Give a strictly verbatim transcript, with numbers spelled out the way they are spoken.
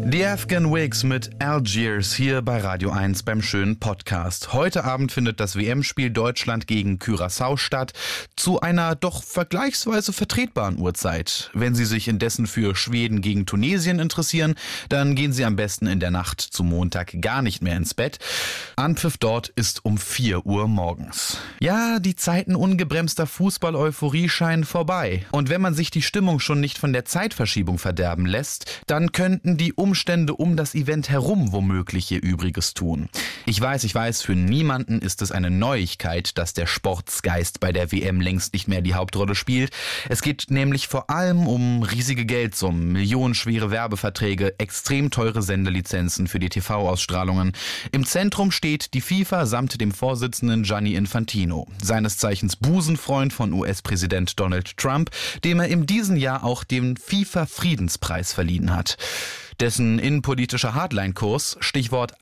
Die Afghan Wigs mit Algiers hier bei Radio eins beim schönen Podcast. Heute Abend findet das W M-Spiel Deutschland gegen Curaçao statt, zu einer doch vergleichsweise vertretbaren Uhrzeit. Wenn Sie sich indessen für Schweden gegen Tunesien interessieren, dann gehen Sie am besten in der Nacht zum Montag gar nicht mehr ins Bett. Anpfiff dort ist um vier Uhr morgens. Ja, die Zeiten ungebremster Fußball-Euphorie scheinen vorbei. Und wenn man sich die Stimmung schon nicht von der Zeitverschiebung verderben lässt, dann könnten die Umstände um das Event herum womöglich ihr Übriges tun. Ich weiß, ich weiß, für niemanden ist es eine Neuigkeit, dass der Sportsgeist bei der W M längst nicht mehr die Hauptrolle spielt. Es geht nämlich vor allem um riesige Geldsummen, millionenschwere Werbeverträge, extrem teure Sendelizenzen für die T V-Ausstrahlungen. Im Zentrum steht die FIFA samt dem Vorsitzenden Gianni Infantino, seines Zeichens Busenfreund von U S-Präsident Donald Trump, dem er in diesem Jahr auch den FIFA-Friedenspreis verliehen hat. Dessen innenpolitischer Hardline-Kurs, Stichwort